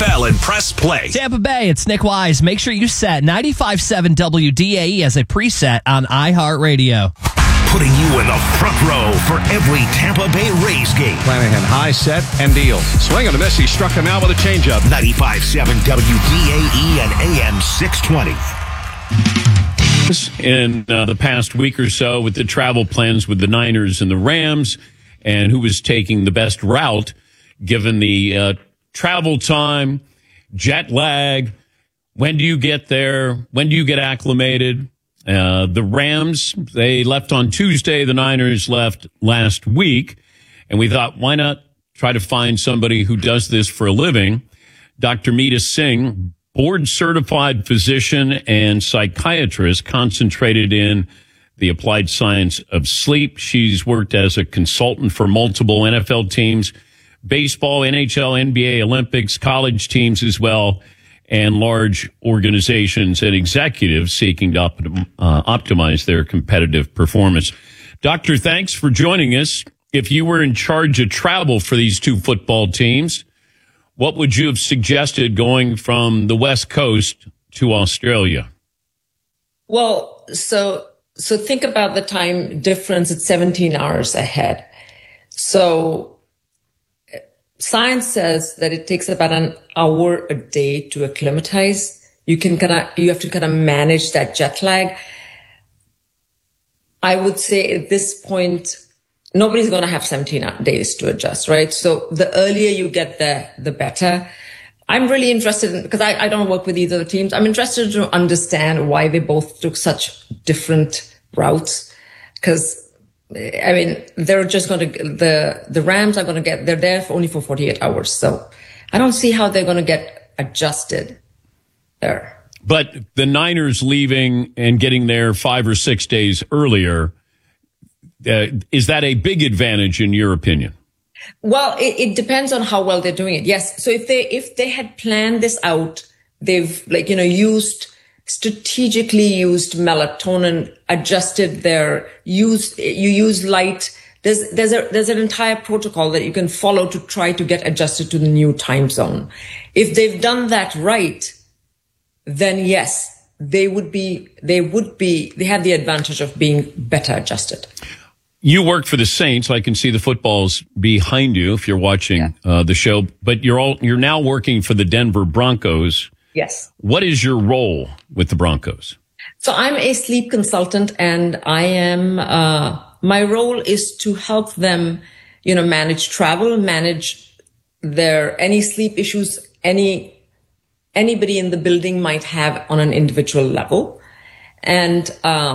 NFL and press play. Tampa Bay, it's Nick Wise. Make sure you set 95.7 WDAE as a preset on iHeartRadio. Putting you in the front row for every Tampa Bay Rays game. Flanagan, high set and deal. Swing on a miss. He struck him out with a changeup. 95.7 WDAE and AM 620. In the past week or so with the travel plans with the Niners and the Rams and who was taking the best route given the travel time, jet lag, when do you get there, when do you get acclimated? The Rams, they left on Tuesday, the Niners left last week, and we thought, why not try to find somebody who does this for a living? Dr. Meeta Singh, board-certified physician and psychiatrist concentrated in the applied science of sleep. She's worked as a consultant for multiple NFL teams, baseball, NHL, NBA, Olympics, college teams as well, and large organizations and executives seeking to optimize their competitive performance. Doctor, thanks for joining us. If you were in charge of travel for these two football teams, what would you have suggested going from the West Coast to Australia? Well, so think about the time difference. It's 17 hours ahead. So science says that it takes about an hour a day to acclimatize. You have to kind of manage that jet lag. I would say at this point, nobody's going to have 17 days to adjust, right? So the earlier you get there, the better. I'm really interested in, because I don't work with either of the teams. I'm interested to understand why they both took such different routes. Because, I mean, they're just going to, the Rams are going to they're there only for 48 hours. So I don't see how they're going to get adjusted there. But the Niners leaving and getting there 5 or 6 days earlier, is that a big advantage in your opinion? Well, it depends on how well they're doing it. Yes. So if they had planned this out, they've strategically used melatonin, adjusted you use light. There's an entire protocol that you can follow to try to get adjusted to the new time zone. If they've done that right, then yes, they have the advantage of being better adjusted. You work for the Saints. I can see the footballs behind you if you're watching the show, but you're now working for the Denver Broncos. Yes. What is your role with the Broncos? So I'm a sleep consultant, and I am, my role is to help them, manage travel, manage any sleep issues, anybody in the building might have on an individual level. And,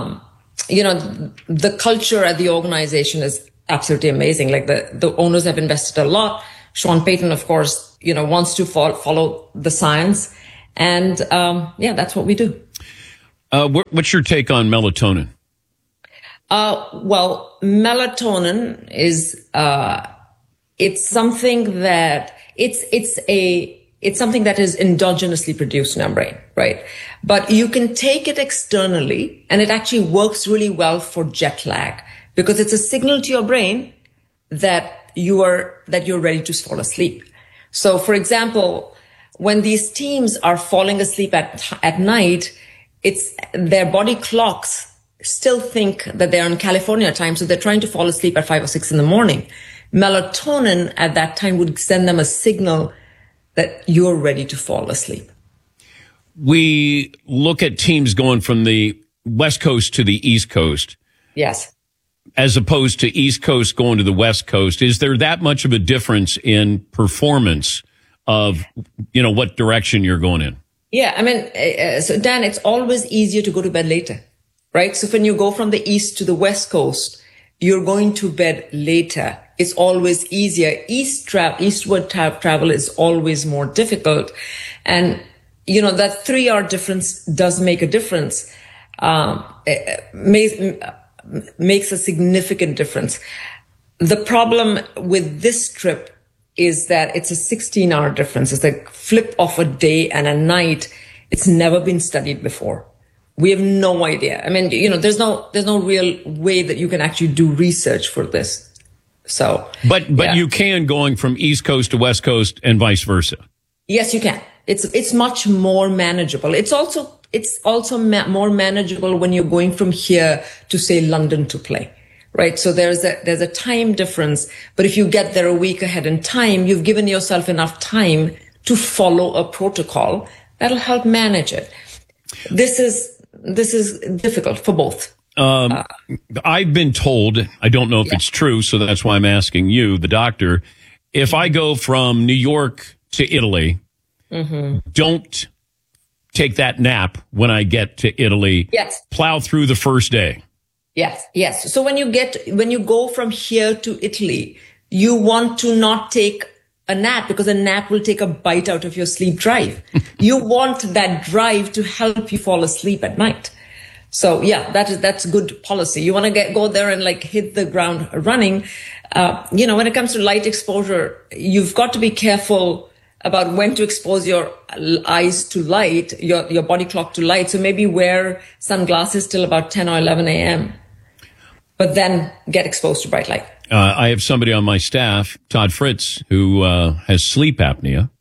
the culture at the organization is absolutely amazing. Like the owners have invested a lot. Sean Payton, of course, wants to follow the science. And, that's what we do. What's your take on melatonin? Well, melatonin is, it's something that it's something that is endogenously produced in our brain, right? But you can take it externally, and it actually works really well for jet lag because it's a signal to your brain that you're ready to fall asleep. So, for example, when these teams are falling asleep at night, it's their body clocks still think that they're in California time, so they're trying to fall asleep at 5 or 6 in the morning. Melatonin at that time would send them a signal that you're ready to fall asleep. We look at teams going from the West Coast to the East Coast. Yes. As opposed to East Coast going to the West Coast. Is there that much of a difference in performance of, what direction you're going in? Yeah. I mean, so Dan, it's always easier to go to bed later, right? So when you go from the East to the West Coast, you're going to bed later. It's always easier. Eastward travel is always more difficult. And, that 3-hour difference does make a difference. Makes a significant difference. The problem with this trip is that it's a 16-hour difference. It's a flip of a day and a night. It's never been studied before. We have no idea. I mean, there's no real way that you can actually do research for this. So, but you can going from East Coast to West Coast and vice versa. Yes, you can. It's much more manageable. It's also more manageable when you're going from here to, say, London to play, right? So there's a time difference. But if you get there a week ahead in time, you've given yourself enough time to follow a protocol that'll help manage it. This is difficult for both. I've been told, I don't know if it's true, so that's why I'm asking you, the doctor, if I go from New York to Italy, don't take that nap when I get to Italy. Yes. Plow through the first day. Yes. So when you go from here to Italy, you want to not take a nap, because a nap will take a bite out of your sleep drive. You want that drive to help you fall asleep at night. So yeah, that's good policy. You want to go there and like hit the ground running. When it comes to light exposure, you've got to be careful about when to expose your eyes to light, your body clock to light. So maybe wear sunglasses till about 10 or 11 a.m., but then get exposed to bright light. I have somebody on my staff, Todd Fritz, who has sleep apnea.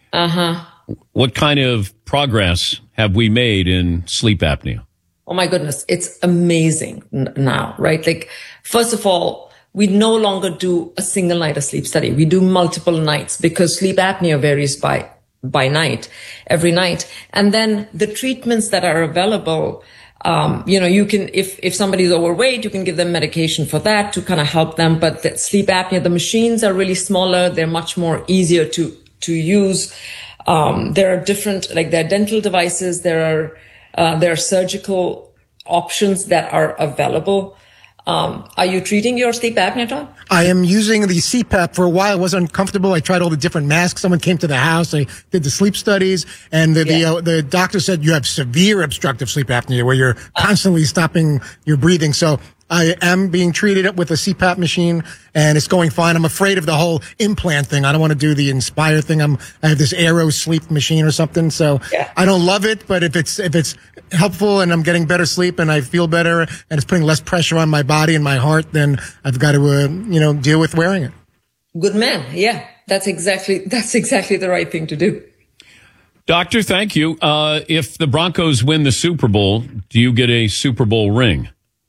What kind of progress have we made in sleep apnea? Oh my goodness, it's amazing now, right? Like, first of all, we no longer do a single night of sleep study. We do multiple nights, because sleep apnea varies by night, every night. And then the treatments that are available, you can, if somebody's overweight, you can give them medication for that to kind of help them. But the sleep apnea, the machines are really smaller. They're much more easier to use. There are different, like there are dental devices. There are surgical options that are available. Are you treating your sleep apnea, Tom? I am using the CPAP for a while. It was uncomfortable. I tried all the different masks. Someone came to the house. I did the sleep studies, and the doctor said you have severe obstructive sleep apnea, where you're constantly stopping your breathing. So I am being treated with a CPAP machine, and it's going fine. I'm afraid of the whole implant thing. I don't want to do the Inspire thing. I have this Aero sleep machine or something. So I don't love it, but if it's helpful and I'm getting better sleep and I feel better and it's putting less pressure on my body and my heart, then I've got to, deal with wearing it. Good man. Yeah, that's exactly the right thing to do. Doctor, thank you. If the Broncos win the Super Bowl, do you get a Super Bowl ring?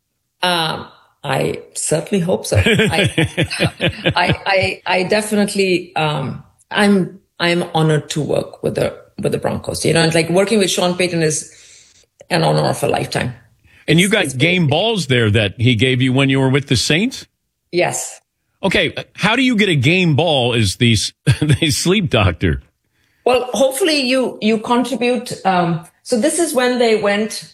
I certainly hope so. I definitely, I'm honored to work with the Broncos. It's like working with Sean Payton is an honor of a lifetime. And you got game balls there that he gave you when you were with the Saints? Yes. Okay. How do you get a game ball as the sleep doctor? Well, hopefully you contribute. So this is when they went,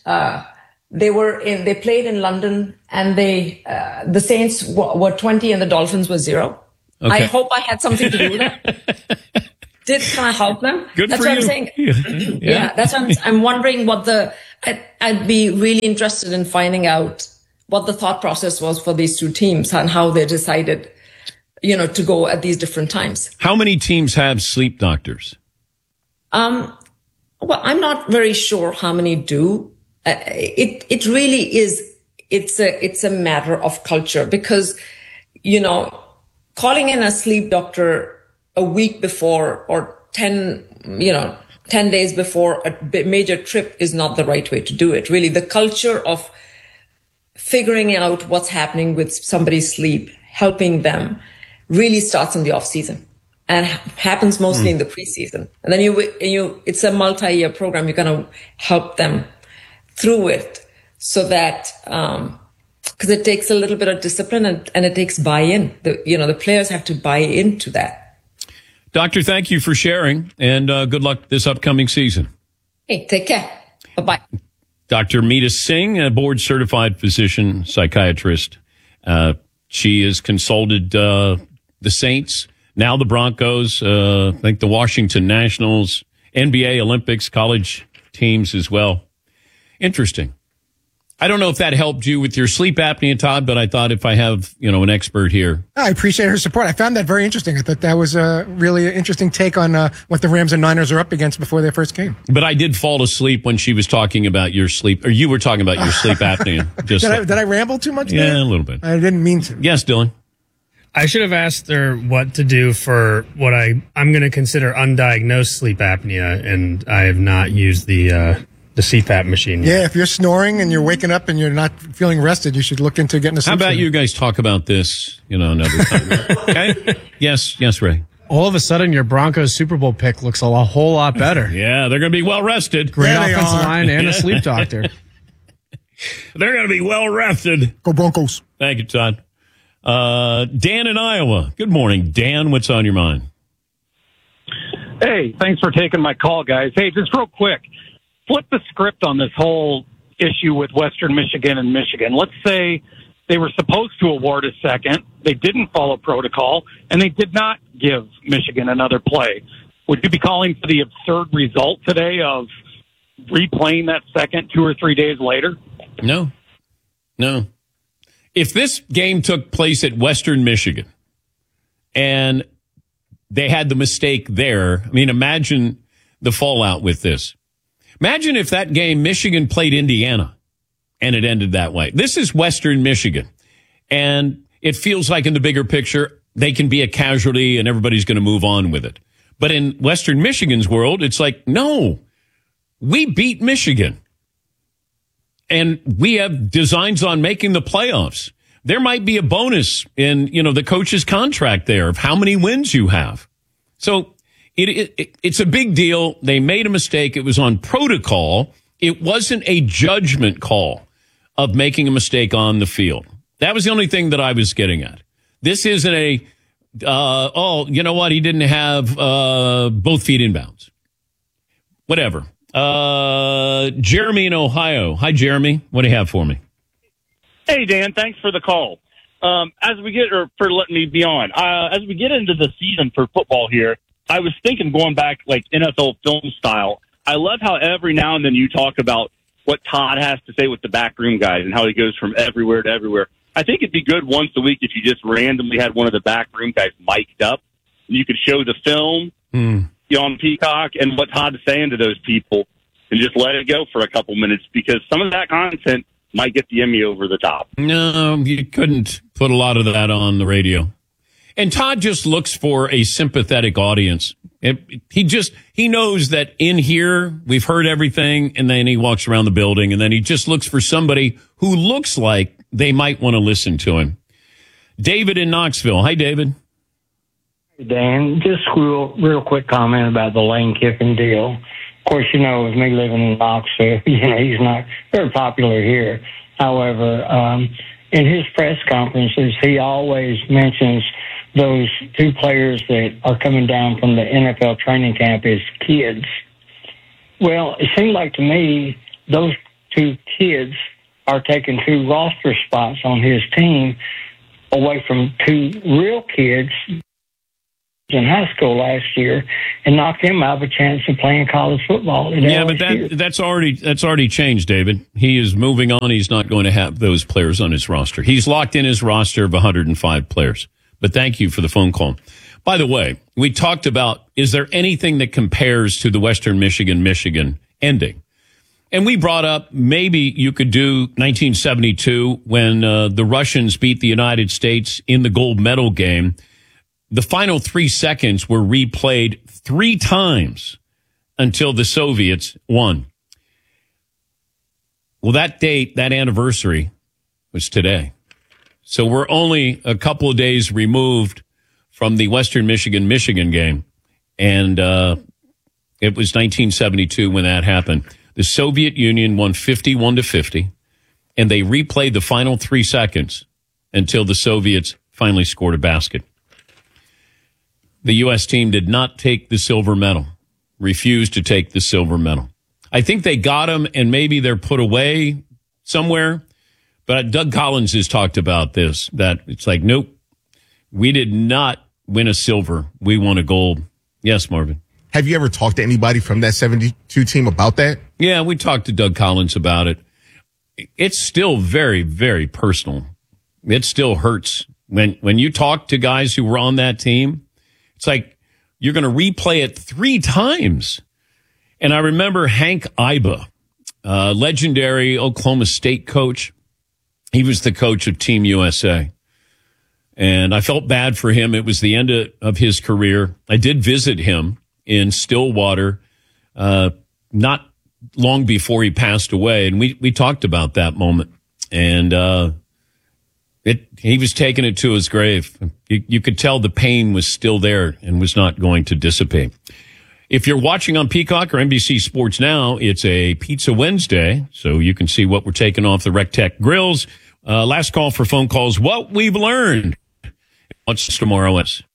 they played in London, and the Saints were 20 and the Dolphins were 0. Okay. I hope I had something to do with that. Did kind of help them. Good that's for what you. I'm saying. Yeah, that's what I'm wondering I'd be really interested in finding out what the thought process was for these two teams and how they decided, to go at these different times. How many teams have sleep doctors? Well, I'm not very sure how many do. It really is. It's a matter of culture, because, calling in a sleep doctor a week before or 10 days before a major trip is not the right way to do it. Really, the culture of figuring out what's happening with somebody's sleep, helping them, really starts in the off season and happens mostly in the preseason. And then it's a multi-year program. You're going to help them through it, so that, because it takes a little bit of discipline and it takes buy-in. The players have to buy into that. Doctor, thank you for sharing, and good luck this upcoming season. Hey, take care. Bye-bye. Dr. Meeta Singh, a board-certified physician, psychiatrist. She has consulted the Saints, now the Broncos, I think the Washington Nationals, NBA, Olympics, college teams as well. Interesting. I don't know if that helped you with your sleep apnea, Todd, but I thought if I have, an expert here. I appreciate her support. I found that very interesting. I thought that was a really interesting take on what the Rams and Niners are up against before their first game. But I did fall asleep when she was talking about your sleep, or you were talking about your sleep apnea. Did I ramble too much? Yeah, a little bit. I didn't mean to. Yes, Dylan. I should have asked her what to do for what I'm going to consider undiagnosed sleep apnea, and I have not used the CPAP machine yet. Yeah, if you're snoring and you're waking up and you're not feeling rested, you should look into getting a sleep. How about study. you guys talk about this, another time? Okay? Yes, Ray. All of a sudden, your Broncos Super Bowl pick looks a whole lot better. Yeah, they're going to be well rested. Great Yeah, they offensive are. line and a sleep doctor. They're going to be well rested. Go Broncos. Thank you, Todd. Dan in Iowa. Good morning, Dan. What's on your mind? Hey, thanks for taking my call, guys. Hey, just real quick, flip the script on this whole issue with Western Michigan and Michigan. Let's say they were supposed to award a second, they didn't follow protocol, and they did not give Michigan another play. Would you be calling for the absurd result today of replaying that second 2 or 3 days later? No. If this game took place at Western Michigan and they had the mistake there, imagine the fallout with this. Imagine if that game Michigan played Indiana and it ended that way. This is Western Michigan, and it feels like in the bigger picture they can be a casualty and everybody's going to move on with it. But in Western Michigan's world, it's like, no, we beat Michigan. And we have designs on making the playoffs. There might be a bonus in, the coach's contract there of how many wins you have. So it's a big deal. They made a mistake. It was on protocol. It wasn't a judgment call of making a mistake on the field. That was the only thing that I was getting at. This isn't you know what? He didn't have both feet in bounds. Whatever. Jeremy in Ohio. Hi, Jeremy. What do you have for me? Hey, Dan. Thanks for the call. For letting me be on. As we get into the season for football here, I was thinking going back like NFL film style. I love how every now and then you talk about what Todd has to say with the backroom guys and how he goes from everywhere to everywhere. I think it'd be good once a week if you just randomly had one of the backroom guys mic'd up and you could show the film on Peacock and what Todd is saying to those people and just let it go for a couple minutes, because some of that content might get the Emmy over the top. No, you couldn't put a lot of that on the radio. And Todd just looks for a sympathetic audience. He knows that in here we've heard everything, and then he walks around the building, and then he just looks for somebody who looks like they might want to listen to him. David in Knoxville. Hi, David. Hey, Dan, just real quick comment about the Lane Kiffin deal. Of course, with me living in Knoxville, he's not very popular here. However, in his press conferences, he always mentions those two players that are coming down from the NFL training camp as kids. Well, it seemed like to me those two kids are taking two roster spots on his team away from two real kids in high school last year and knocked him out of a chance of playing college football. Yeah, but that's already changed, David. He is moving on. He's not going to have those players on his roster. He's locked in his roster of 105 players. But thank you for the phone call. By the way, we talked about, is there anything that compares to the Western Michigan ending? And we brought up maybe you could do 1972 when the Russians beat the United States in the gold medal game. The final 3 seconds were replayed 3 times until the Soviets won. Well, that date, that anniversary was today. So we're only a couple of days removed from the Western Michigan game. And it was 1972 when that happened. The Soviet Union won 51-50, and they replayed the final 3 seconds until the Soviets finally scored a basket. The U.S. team did not take the silver medal, refused to take the silver medal. I think they got them, and maybe they're put away somewhere. But Doug Collins has talked about this, that it's like, nope, we did not win a silver. We won a gold. Yes, Marvin. Have you ever talked to anybody from that 72 team about that? Yeah, we talked to Doug Collins about it. It's still very, very personal. It still hurts. When you talk to guys who were on that team, it's like you're going to replay it 3 times. And I remember Hank Iba, legendary Oklahoma State coach. He was the coach of Team USA. And I felt bad for him. It was the end of his career. I did visit him in Stillwater not long before he passed away, and we talked about that moment. And he was taking it to his grave. You could tell the pain was still there and was not going to dissipate. If you're watching on Peacock or NBC Sports Now, it's a Pizza Wednesday, so you can see what we're taking off the Rectech grills. Last call for phone calls. What we've learned. What's tomorrow is?